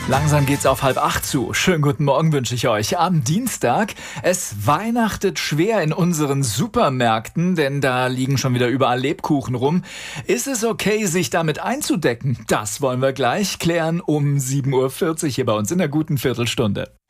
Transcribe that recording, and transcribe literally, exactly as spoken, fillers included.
Langsam geht's auf halb acht zu. Schönen guten Morgen wünsche ich euch. Am Dienstag. Es weihnachtet schwer in unseren Supermärkten, denn da liegen schon wieder überall Lebkuchen rum. Ist es okay, sich damit einzudecken? Das wollen wir gleich klären um sieben Uhr vierzig hier bei uns in der guten Viertelstunde.